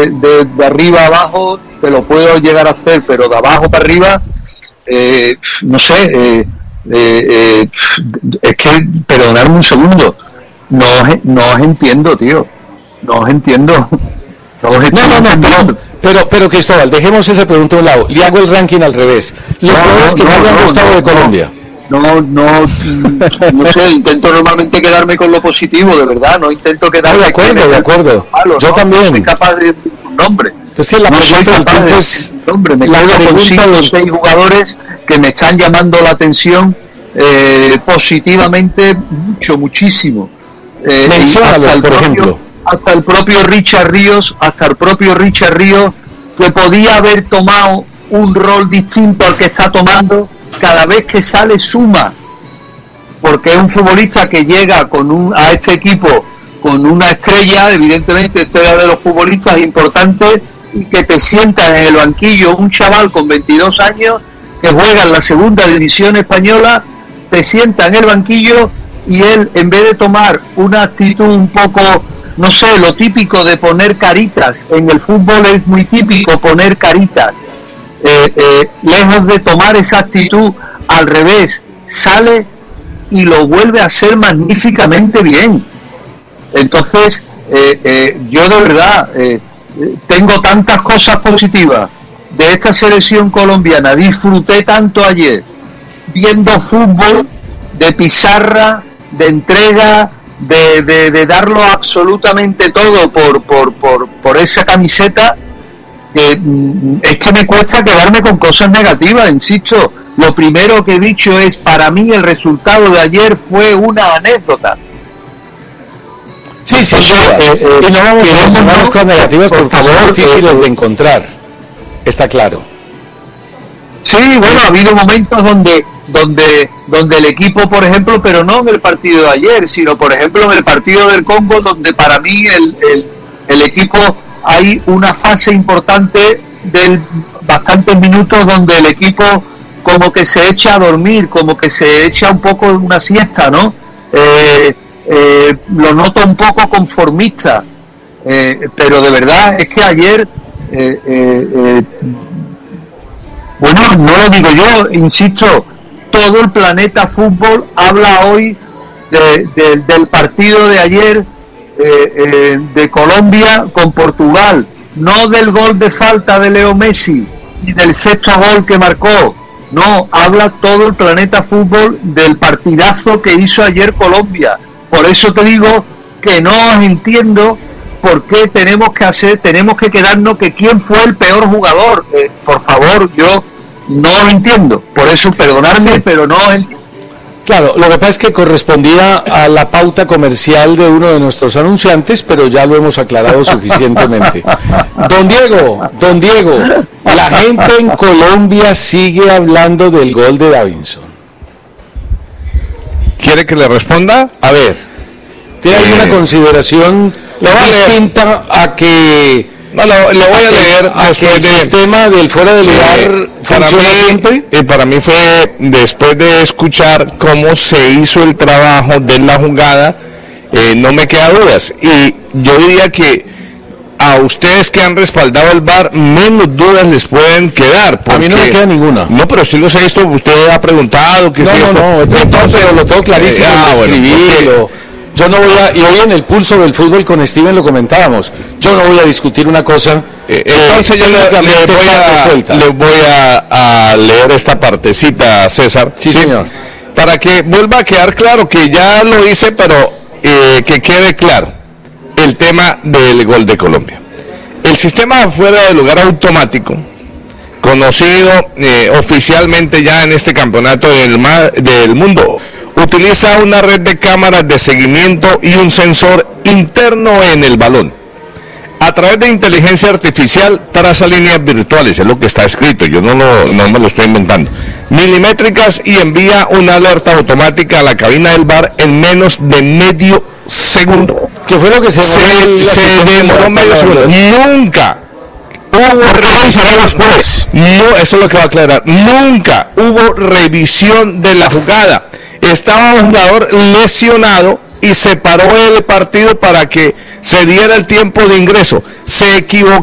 de arriba a abajo te lo puedo llegar a hacer, pero de abajo para arriba, no sé, es que, perdonadme un segundo, no os entiendo, tío, no os entiendo. Pero Cristóbal, dejemos esa pregunta a un lado. Le hago el ranking al revés. Los jugadores que me han gustado de Colombia. No sé, intento normalmente quedarme con lo positivo, de verdad, no intento quedarme de acuerdo. Malo, yo también. No soy capaz de decir un nombre. Es que la pregunta del tiempo es nombre. Me quedo con 5 o 6 jugadores que me están llamando la atención positivamente muchísimo. Menciónalos, por ejemplo. Hasta el propio Richard Ríos, que podía haber tomado un rol distinto al que está tomando. Cada vez que sale suma, porque es un futbolista que llega a este equipo con una estrella, evidentemente estrella de los futbolistas importantes, y que te sienta en el banquillo un chaval con 22 años que juega en la segunda división española, te sienta en el banquillo y él, en vez de tomar una actitud un poco, no sé, lo típico de poner caritas, en el fútbol es muy típico poner caritas, lejos de tomar esa actitud, al revés, sale y lo vuelve a hacer magníficamente bien. Entonces, yo de verdad tengo tantas cosas positivas de esta selección colombiana, disfruté tanto ayer viendo fútbol, de pizarra, de entrega, de darlo absolutamente todo por esa camiseta, que es que me cuesta quedarme con cosas negativas, insisto. Lo primero que he dicho es, para mí el resultado de ayer fue una anécdota. Sí, y no vamos a mencionar las cosas negativas porque son difíciles de encontrar, está claro. Sí, bueno, ha habido momentos donde el equipo, por ejemplo, pero no en el partido de ayer, sino por ejemplo en el partido del Congo, donde para mí el equipo, hay una fase importante de bastantes minutos donde el equipo como que se echa a dormir, como que se echa un poco una siesta, ¿no? Lo noto un poco conformista, pero de verdad es que ayer, bueno, no lo digo yo, insisto, todo el planeta fútbol habla hoy del partido de ayer, de Colombia con Portugal, no del gol de falta de Leo Messi ni del sexto gol que marcó, no, habla todo el planeta fútbol del partidazo que hizo ayer Colombia. Por eso te digo que no os entiendo por qué tenemos que quedarnos que quién fue el peor jugador. Por favor, yo no os entiendo, por eso perdonadme, sí. Pero no os entiendo. Claro, lo que pasa es que correspondía a la pauta comercial de uno de nuestros anunciantes, pero ya lo hemos aclarado suficientemente. Don Diego, la gente en Colombia sigue hablando del gol de Davinson. ¿Quiere que le responda? A ver, ¿tiene alguna consideración distinta a que... No, lo voy a leer después el sistema del fuera de lugar funciona siempre. Para mí fue después de escuchar cómo se hizo el trabajo de la jugada, no me queda dudas. Y yo diría que a ustedes que han respaldado el VAR, menos dudas les pueden quedar. A mí no me queda ninguna. No, pero sí los he visto, usted ha preguntado. Que entonces lo tengo clarísimo, escribirlo. Yo no voy a, y hoy en el pulso del fútbol con Steven lo comentábamos, yo no voy a discutir una cosa. Entonces yo le voy a leer esta partecita, César. Sí, señor. Para que vuelva a quedar claro, que ya lo hice, pero que quede claro el tema del gol de Colombia. El sistema fuera de lugar automático, conocido oficialmente ya en este campeonato del mundo, utiliza una red de cámaras de seguimiento y un sensor interno en el balón. A través de inteligencia artificial traza líneas virtuales, es lo que está escrito, yo no me lo estoy inventando, milimétricas, y envía una alerta automática a la cabina del VAR en menos de medio segundo. ¿Qué fue lo que se demoró medio segundo? Nunca hubo revisión después. No, eso es lo que va a aclarar. Nunca hubo revisión de la jugada. Estaba un jugador lesionado y se paró el partido para que se diera el tiempo de ingreso. Se equivocó